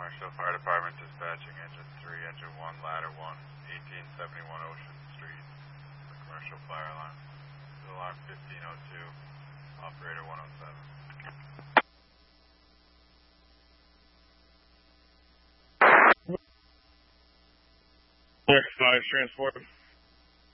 Marshall Fire Department dispatching engine 3, engine 1, ladder 1, 1871 Ocean Street, the commercial fire alarm. Alarm 1502, operator 107. X5 transport.